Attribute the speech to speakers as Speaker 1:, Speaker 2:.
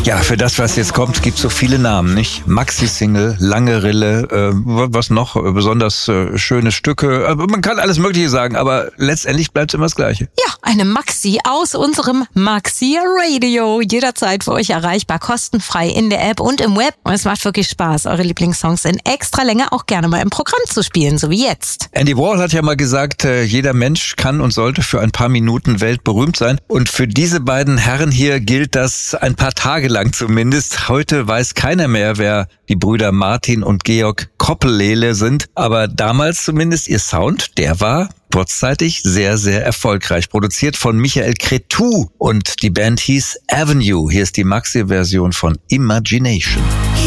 Speaker 1: Ja, für das, was jetzt kommt, gibt es so viele Namen, nicht? Maxi-Single, Lange Rille, was noch? Besonders schöne Stücke. Man kann alles Mögliche sagen, aber letztendlich bleibt es immer das Gleiche.
Speaker 2: Ja, eine Maxi aus unserem Maxi Radio. Jederzeit für euch erreichbar, kostenfrei in der App und im Web. Und es macht wirklich Spaß, eure Lieblingssongs in extra Länge auch gerne mal im Programm zu spielen, so wie jetzt.
Speaker 1: Andy Warhol hat ja mal gesagt, jeder Mensch kann und sollte für ein paar Minuten weltberühmt sein. Und für diese beiden Herren hier gilt das ein paar Tage lang zumindest. Heute weiß keiner mehr, wer die Brüder Martin und Georg Koppellele sind. Aber damals zumindest ihr Sound, der war kurzzeitig sehr, sehr erfolgreich. Produziert von Michael Cretu und die Band hieß Avenue. Hier ist die Maxi-Version von Imagination.